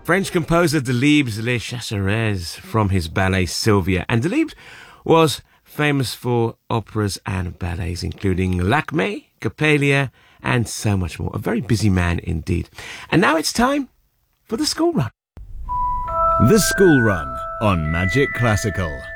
French composer Delibes Les Chasserets from his ballet Sylvia. And Delibes was famous for operas and ballets, including Lakmé, Coppelia, and so much more. A very busy man indeed. And now it's time for the school run. The School Run on Magic Classical.